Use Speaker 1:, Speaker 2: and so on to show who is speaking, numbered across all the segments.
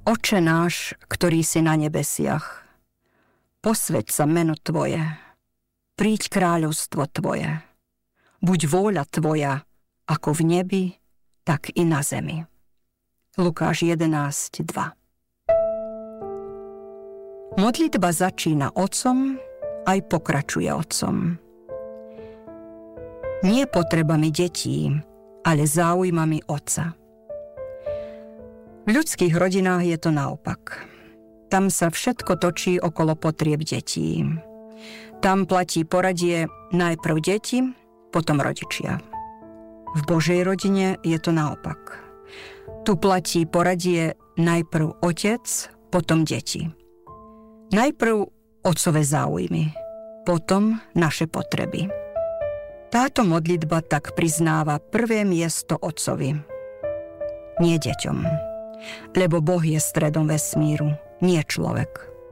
Speaker 1: Oče náš, ktorý si na nebesiach, posväť sa meno Tvoje, príď kráľovstvo Tvoje, buď vôľa Tvoja, ako v nebi, tak i na zemi. Lukáš 11:2. Modlitba začína Otcom, aj pokračuje Otcom. Nie potrebami detí, ale záujmami Otca. V ľudských rodinách je to naopak. Tam sa všetko točí okolo potrieb detí. Tam platí poradie najprv deti, potom rodičia. V Božej rodine je to naopak. Tu platí poradie najprv otec, potom deti. Najprv otcové záujmy, potom naše potreby. Táto modlitba tak priznáva prvé miesto otcovi, nie deťom. Lebo Boh je stredom vesmíru, nie človek.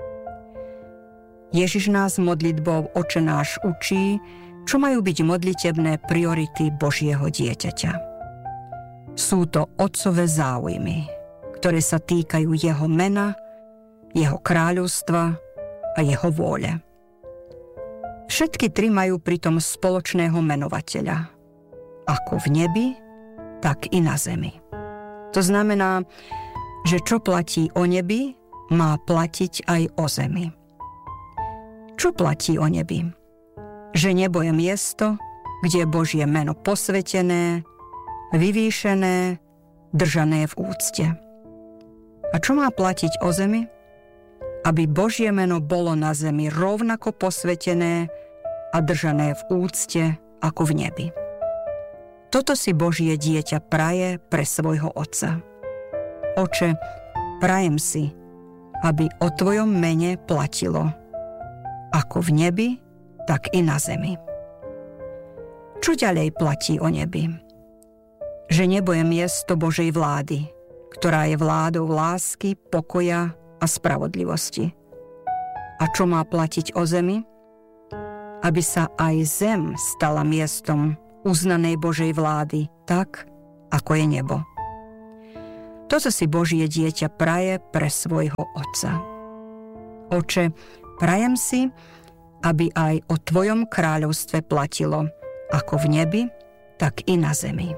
Speaker 1: Ježiš nás modlitbou Oče náš učí, čo majú byť modlitebné priority Božieho dieťaťa. Sú to otcové záujmy, ktoré sa týkajú jeho mena, jeho kráľovstva a jeho vôle. Všetky tri majú pritom spoločného menovateľa. Ako v nebi, tak i na zemi. To znamená, že čo platí o nebi, má platiť aj o zemi. Čo platí o nebi? Že nebo je miesto, kde je Božie meno posvetené, vyvýšené, držané v úcte. A čo má platiť o zemi? Aby Božie meno bolo na zemi rovnako posvetené a držané v úcte ako v nebi. Toto si Božie dieťa praje pre svojho Otca. Oče, prajem si, aby o Tvojom mene platilo ako v nebi, tak i na zemi. Čo ďalej platí o nebi? Že nebo je miesto Božej vlády, ktorá je vládou lásky, pokoja a spravodlivosti. A čo má platiť o zemi? Aby sa aj zem stala miestom uznanej Božej vlády, tak, ako je nebo. Toto si Božie dieťa praje pre svojho Otca. Oče, prajem si, aby aj o Tvojom kráľovstve platilo, ako v nebi, tak i na zemi.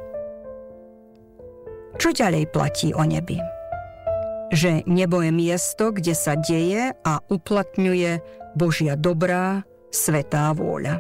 Speaker 1: Čo ďalej platí o nebi? Že nebo je miesto, kde sa deje a uplatňuje Božia dobrá, svätá vôľa.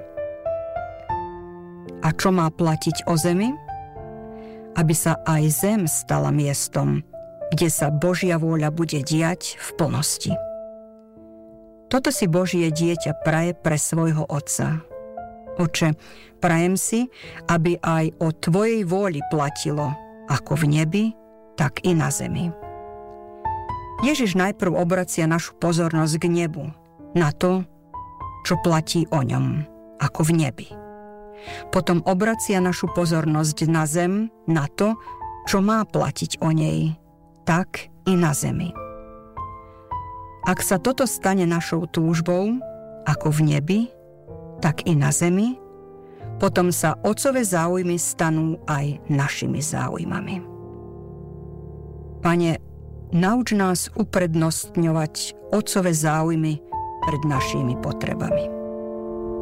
Speaker 1: A čo má platiť o zemi? Aby sa aj zem stala miestom, kde sa Božia vôľa bude diať v plnosti. Toto si Božie dieťa praje pre svojho Otca. Oče, prajem si, aby aj o Tvojej vôli platilo, ako v nebi, tak i na zemi. Ježiš najprv obracia našu pozornosť k nebu, na to, čo platí o ňom, ako v nebi. Potom obracia našu pozornosť na zem, na to, čo má platiť o nej, tak i na zemi. Ak sa toto stane našou túžbou, ako v nebi, tak i na zemi, potom sa otcové záujmy stanú aj našimi záujmami. Pane, nauč nás uprednostňovať otcové záujmy pred našimi potrebami.